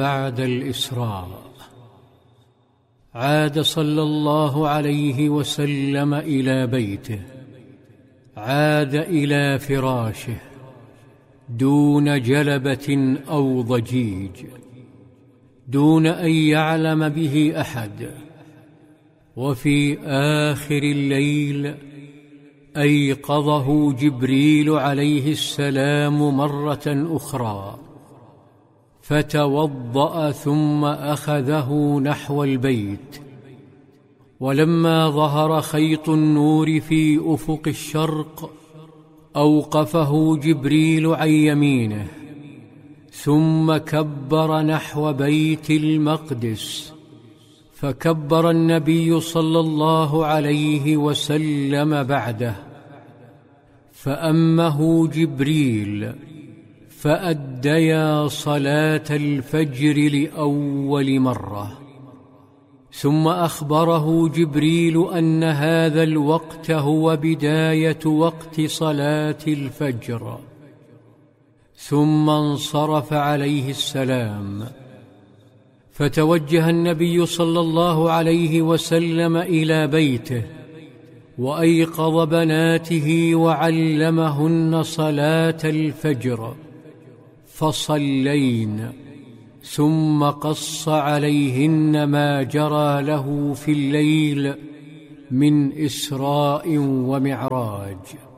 بعد الإسراء. عاد صلى الله عليه وسلم إلى بيته، عاد إلى فراشه دون جلبة أو ضجيج، دون أن يعلم به أحد. وفي آخر الليل أيقظه جبريل عليه السلام مرة أخرى، فتوضأ ثم أخذه نحو البيت. ولما ظهر خيط النور في أفق الشرق أوقفه جبريل عن يمينه، ثم كبر نحو بيت المقدس، فكبر النبي صلى الله عليه وسلم بعده، فأمه جبريل فأديا صلاة الفجر لأول مرة. ثم أخبره جبريل أن هذا الوقت هو بداية وقت صلاة الفجر، ثم انصرف عليه السلام. فتوجه النبي صلى الله عليه وسلم إلى بيته، وأيقظ بناته وعلمهن صلاة الفجر، فصلين، ثم قص عليهن ما جرى له في الليل من إسراء ومعراج.